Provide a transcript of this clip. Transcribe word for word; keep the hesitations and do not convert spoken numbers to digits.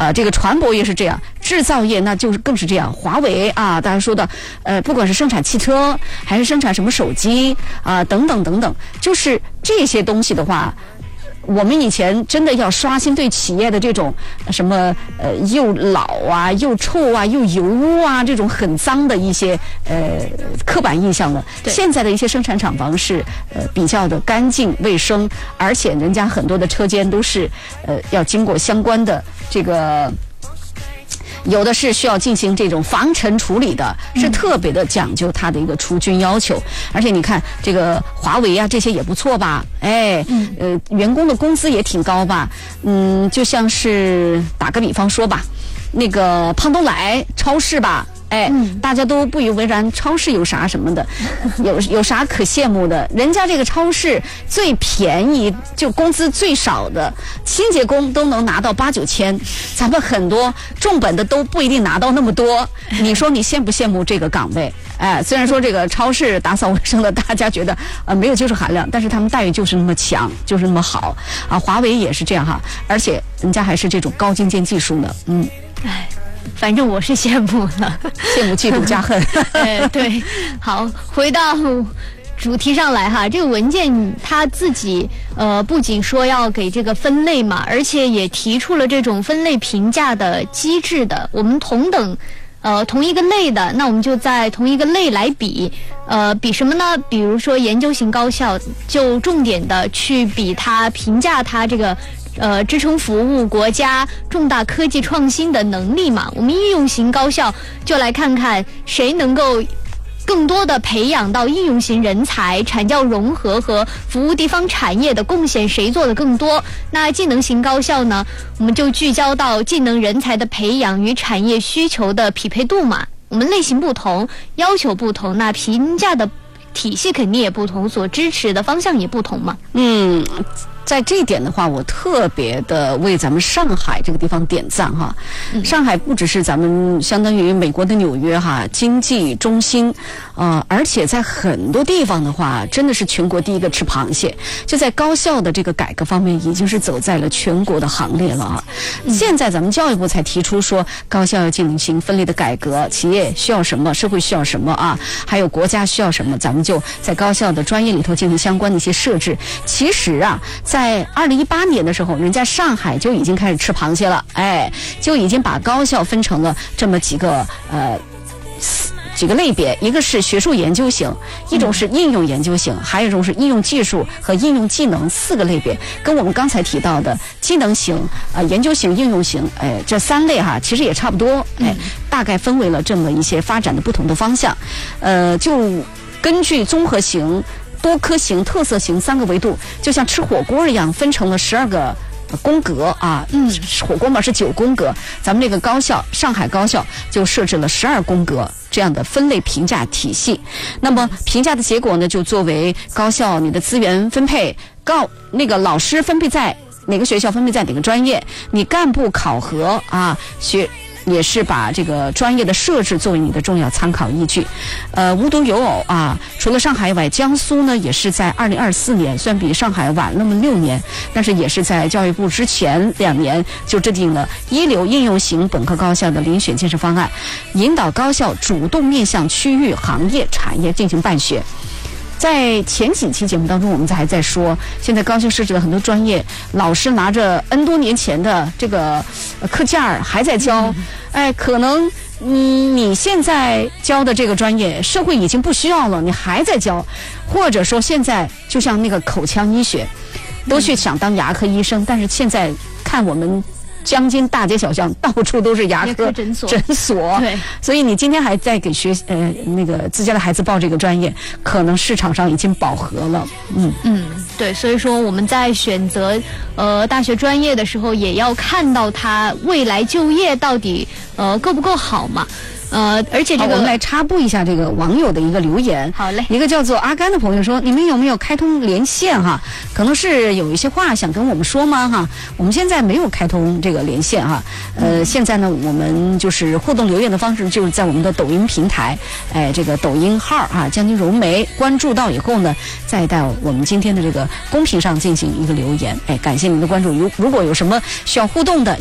呃，这个船舶也是这样，制造业那就是更是这样。华为啊，大家说的，呃，不管是生产汽车，还是生产什么手机啊、呃，等等等等，就是这些东西的话。我们以前真的要刷新对企业的这种什么呃又老啊又臭啊又油污啊这种很脏的一些呃刻板印象了。现在的一些生产厂房是呃比较的干净卫生，而且人家很多的车间都是呃要经过相关的这个。有的是需要进行这种防尘处理的，是特别的讲究它的一个除菌要求。而且你看这个华为啊，这些也不错吧？哎，呃，员工的工资也挺高吧？嗯，就像是打个比方说吧，那个胖东来超市吧。哎，大家都不以为然，超市有啥什么的，有有啥可羡慕的？人家这个超市最便宜，就工资最少的清洁工都能拿到八九千，咱们很多重本的都不一定拿到那么多。你说你羡不羡慕这个岗位？哎，虽然说这个超市打扫卫生的，大家觉得呃没有技术含量，但是他们待遇就是那么强，就是那么好啊。华为也是这样哈，而且人家还是这种高精尖技术的，嗯， 哎。反正我是羡慕了， 羡慕嫉妒加恨。 哎，对，好，回到主题上来哈，这个文件它自己呃不仅说要给这个分类嘛，而且也提出了这种分类评价的机制的。我们同等呃同一个类的，那我们就在同一个类来比，呃比什么呢？比如说研究型高校，就重点的去比它评价它这个。呃，支撑服务国家重大科技创新的能力嘛，我们应用型高校就来看看谁能够更多的培养到应用型人才，产教融合和服务地方产业的贡献谁做的更多。那技能型高校呢，我们就聚焦到技能人才的培养与产业需求的匹配度嘛。我们类型不同，要求不同，那评价的体系肯定也不同，所支持的方向也不同嘛。 嗯。在这一点的话，我特别的为咱们上海这个地方点赞哈。嗯、上海不只是咱们相当于美国的纽约哈经济中心，呃，而且在很多地方的话，真的是全国第一个吃螃蟹。就在高校的这个改革方面，已经是走在了全国的行列了啊。嗯、现在咱们教育部才提出说，高校要进行分类的改革，企业需要什么，社会需要什么啊，还有国家需要什么，咱们就在高校的专业里头进行相关的一些设置。其实啊。在二零一八年的时候，人家上海就已经开始吃螃蟹了，哎，就已经把高校分成了这么几个呃几个类别，一个是学术研究型，一种是应用研究型，还有一种是应用技术和应用技能四个类别，跟我们刚才提到的技能型啊、呃、研究型、应用型，哎，这三类哈，其实也差不多，哎，大概分为了这么一些发展的不同的方向，呃，就根据综合型。多科型、特色型三个维度，就像吃火锅一样，分成了十二个宫格啊。嗯，火锅嘛是九宫格，咱们这个高校上海高校就设置了十二宫格这样的分类评价体系。那么评价的结果呢，就作为高校你的资源分配，高那个老师分配在哪个学校，分配在哪个专业，你干部考核啊学。也是把这个专业的设置作为你的重要参考依据，呃，无独有偶啊，除了上海以外，江苏呢也是在二零二四年，虽然比上海晚那么六年，但是也是在教育部之前两年就制定了一流应用型本科高校的遴选建设方案，引导高校主动面向区域、行业、产业进行办学。在前几期节目当中，我们还在说，现在高校设置了很多专业，老师拿着 N 多年前的这个课件儿还在教，哎，可能嗯你现在教的这个专业，社会已经不需要了，你还在教，或者说现在就像那个口腔医学，都去想当牙科医生，但是现在看我们。江津大街小巷到处都是牙科诊所，诊所对，所以你今天还在给学呃那个自家的孩子报这个专业，可能市场上已经饱和了。嗯嗯，对，所以说我们在选择呃大学专业的时候，也要看到他未来就业到底呃够不够好嘛。呃，而且这个我们来插播一下这个网友的一个留言。 好嘞， 一个叫做阿甘的朋友说：“你们有没有开通连线哈？可能是有一些话想跟我们说吗？哈，我们现在没有开通这个连线哈。呃，嗯、现在呢，我们就是互动留言的方式，就是在我们的抖音平台，哎，这个抖音号啊，江津融媒关注到以后呢，再到我们今天的这个公屏上进行一个留言。哎，感谢您的关注。如如果有什么需要互动的。”